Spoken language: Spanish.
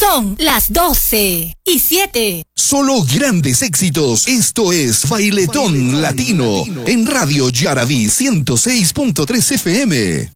Son las 12:07. Solo grandes éxitos. Esto es Bailetón Latino en Radio Yaraví 106.3 FM.